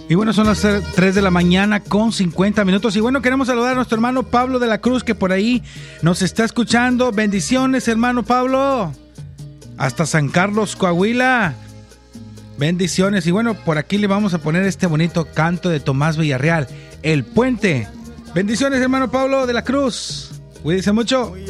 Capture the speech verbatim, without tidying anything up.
Y bueno, son las tres de la mañana con cincuenta minutos. Y bueno, queremos saludar a nuestro hermano Pablo de la Cruz, que por ahí nos está escuchando. Bendiciones, hermano Pablo. Hasta San Carlos, Coahuila. Bendiciones. Y bueno, por aquí le vamos a poner este bonito canto de Tomás Villarreal, El Puente. Bendiciones, hermano Pablo de la Cruz. Cuídese mucho.